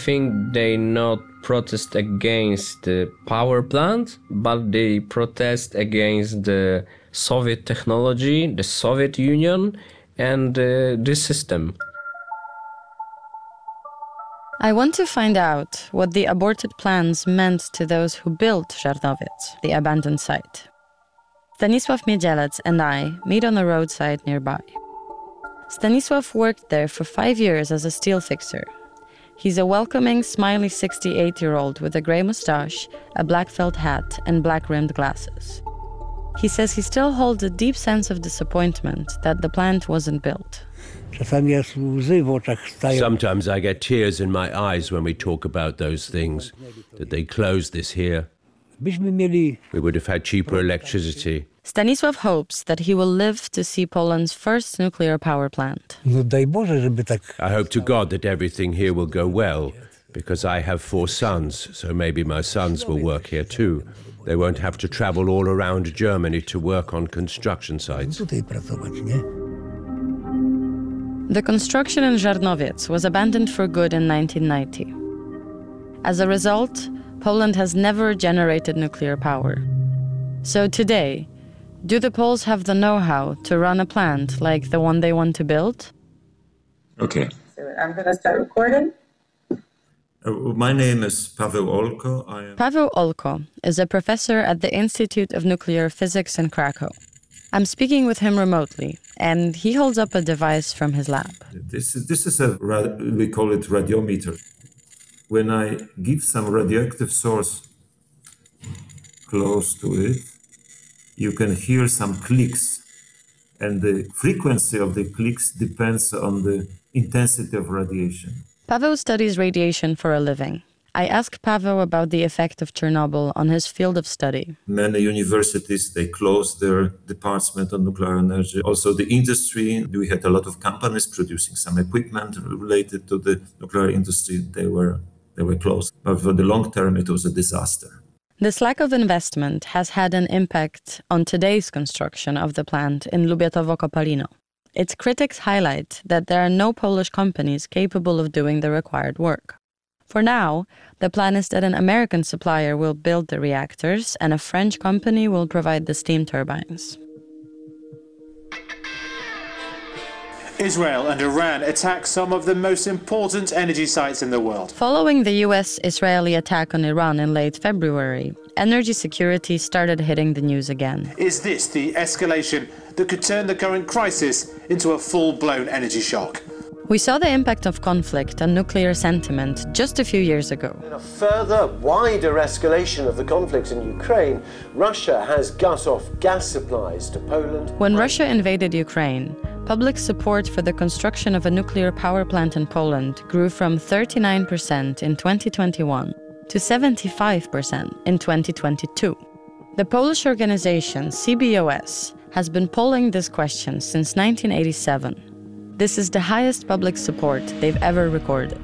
think they not protest against the power plant, but they protest against the Soviet technology, the Soviet Union, and this system. I want to find out what the aborted plans meant to those who built Żarnowiec, the abandoned site. Stanisław Miedzielec and I meet on the roadside nearby. Stanisław worked there for 5 years as a steel fixer. He's a welcoming, smiley 68-year-old with a grey moustache, a black felt hat, and black-rimmed glasses. He says he still holds a deep sense of disappointment that the plant wasn't built. Sometimes I get tears in my eyes when we talk about those things, that they closed this here. We would have had cheaper electricity. Stanisław hopes that he will live to see Poland's first nuclear power plant. I hope to God that everything here will go well, because I have 4 sons, so maybe my sons will work here too. They won't have to travel all around Germany to work on construction sites. The construction in Żarnowiec was abandoned for good in 1990. As a result, Poland has never generated nuclear power. So today, do the Poles have the know-how to run a plant like the one they want to build? Okay. So I'm going to start recording. My name is Paweł Olko. Paweł Olko is a professor at the Institute of Nuclear Physics in Krakow. I'm speaking with him remotely, and he holds up a device from his lab. This is we call it radiometer. When I give some radioactive source close to it, you can hear some clicks, and the frequency of the clicks depends on the intensity of radiation. Paweł studies radiation for a living. I asked Paweł about the effect of Chernobyl on his field of study. Many universities, they closed their department on nuclear energy. Also the industry, we had a lot of companies producing some equipment related to the nuclear industry. They were closed. But for the long term, it was a disaster. This lack of investment has had an impact on today's construction of the plant in Lubiatowo-Kopalino. Its critics highlight that there are no Polish companies capable of doing the required work. For now, the plan is that an American supplier will build the reactors and a French company will provide the steam turbines. Israel and Iran attack some of the most important energy sites in the world. Following the US-Israeli attack on Iran in late February, energy security started hitting the news again. Is this the escalation that could turn the current crisis into a full-blown energy shock? We saw the impact of conflict on nuclear sentiment just a few years ago. In a further, wider escalation of the conflict in Ukraine, Russia has cut off gas supplies to Poland. When Russia invaded Ukraine, public support for the construction of a nuclear power plant in Poland grew from 39% in 2021 to 75% in 2022. The Polish organization CBOS has been polling this question since 1987. This is the highest public support they've ever recorded.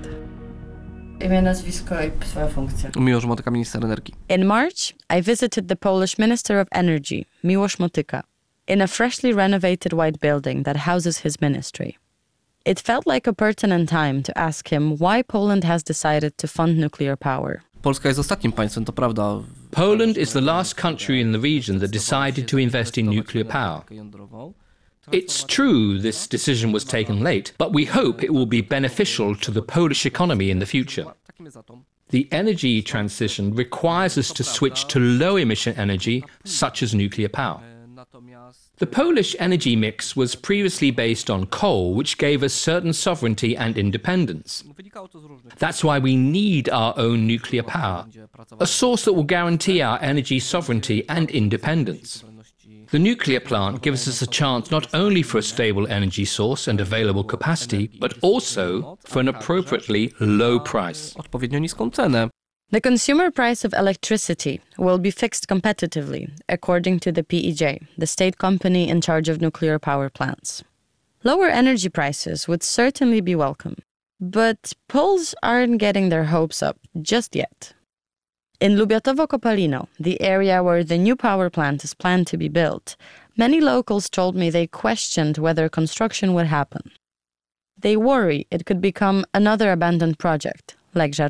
Miłosz Motyka, minister energii. In March, I visited the Polish Minister of Energy, Miłosz Motyka, in a freshly renovated white building that houses his ministry. It felt like a pertinent time to ask him why Poland has decided to fund nuclear power. Polska jest ostatnim państwem, to prawda. Poland is the last country in the region that decided to invest in nuclear power. It's true this decision was taken late, but we hope it will be beneficial to the Polish economy in the future. The energy transition requires us to switch to low-emission energy, such as nuclear power. The Polish energy mix was previously based on coal, which gave us certain sovereignty and independence. That's why we need our own nuclear power, a source that will guarantee our energy sovereignty and independence. The nuclear plant gives us a chance not only for a stable energy source and available capacity, but also for an appropriately low price. Odpowiednio niską cenę. The consumer price of electricity will be fixed competitively, according to the PEJ, the state company in charge of nuclear power plants. Lower energy prices would certainly be welcome, but Poles aren't getting their hopes up just yet. In Lubiatowo-Kopalino, the area where the new power plant is planned to be built, many locals told me they questioned whether construction would happen. They worry it could become another abandoned project, like